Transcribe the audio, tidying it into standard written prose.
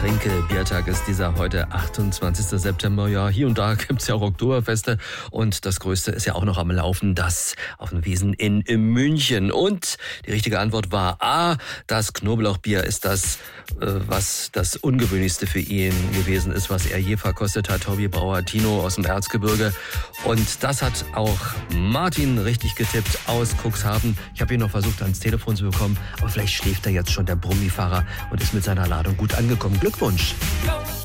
Trinke-Biertag ist dieser heute 28. September. Ja, hier und da gibt's ja auch Oktoberfeste und das Größte ist ja auch noch am Laufen, das auf dem Wiesn in München. Und die richtige Antwort war A, das Knoblauchbier ist das, was das Ungewöhnlichste für ihn gewesen ist, was er je verkostet hat. Hobbybrauer Tino aus dem Erzgebirge. Und das hat auch Martin richtig getippt aus Cuxhaven. Ich habe ihn noch versucht, ans Telefon zu bekommen, aber vielleicht schläft er jetzt schon, der Brummifahrer, und ist mit seiner Ladung gut angekommen. Glückwunsch!